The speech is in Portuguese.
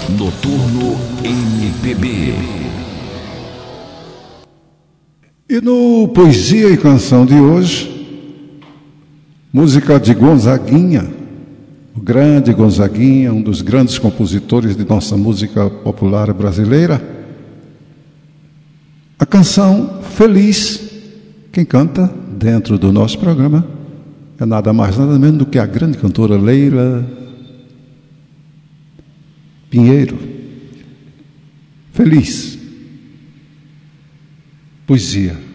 Noturno MPB. E no Poesia e Canção de hoje, música de Gonzaguinha, o grande Gonzaguinha, um dos grandes compositores de nossa música popular brasileira. A canção Feliz, quem canta dentro do nosso programa é nada mais nada menos do que a grande cantora Leila Pinheiro. Feliz. Poesia.